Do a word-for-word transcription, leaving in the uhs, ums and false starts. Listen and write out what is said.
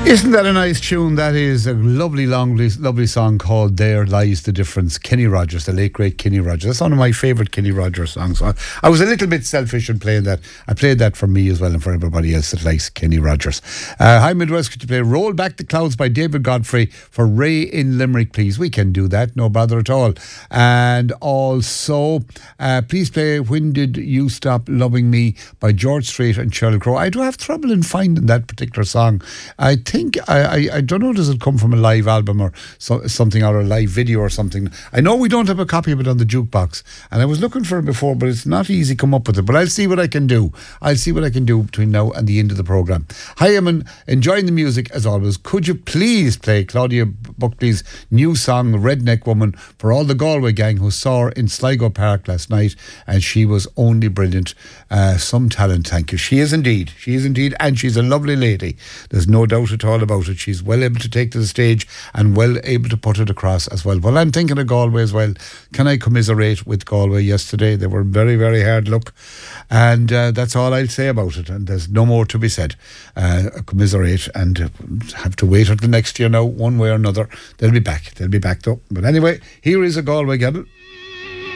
Isn't that a nice tune? That is a lovely, long, lovely song called There Lies the Difference. Kenny Rogers, the late great Kenny Rogers. That's one of my favourite Kenny Rogers songs. I, I was a little bit selfish in playing that. I played that for me as well and for everybody else that likes Kenny Rogers. Uh, hi Midwest, could you play Roll Back the Clouds by David Godfrey for Ray in Limerick, please? We can do that, no bother at all. And also, uh, please play When Did You Stop Loving Me by George Strait and Sheryl Crow. I do have trouble in finding that particular song. I think I, I, I don't know, does it come from a live album or so, something, or a live video or something? I know we don't have a copy of it on the jukebox, and I was looking for it before, but it's not easy to come up with it. But I'll see what I can do. I'll see what I can do between now and the end of the programme. Hi, I'm enjoying the music as always. Could you please play Claudia Buckley's new song, Redneck Woman, for all the Galway gang who saw her in Sligo Park last night, and she was only brilliant. Uh, some talent, thank you. She is indeed. She is indeed, and she's a lovely lady. There's no doubt at all about it. She's well able to take to the stage and well able to put it across as well. Well, I'm thinking of Galway as well. Can I commiserate with Galway yesterday? They were very, very hard luck, and uh, that's all I'll say about it, and there's no more to be said. Uh, commiserate and uh, have to wait until next year now, one way or another. They'll be back. They'll be back though. But anyway, here is a Galway girl.